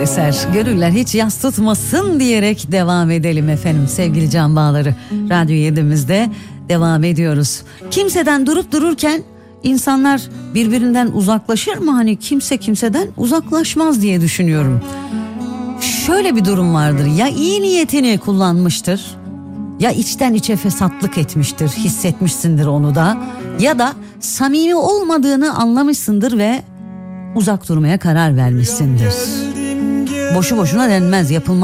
eser. Gönüller hiç yas tutmasın diyerek devam edelim efendim sevgili can bağları. Radyo 7'imizde devam ediyoruz. Kimseden durup dururken insanlar birbirinden uzaklaşır mı? Hani kimse kimseden uzaklaşmaz diye düşünüyorum. Şöyle bir durum vardır. Ya iyi niyetini kullanmıştır, ya içten içe fesatlık etmiştir, hissetmişsindir onu da, ya da samimi olmadığını anlamışsındır ve uzak durmaya karar vermişsindir. Boşu boşuna denmez, yapılmaz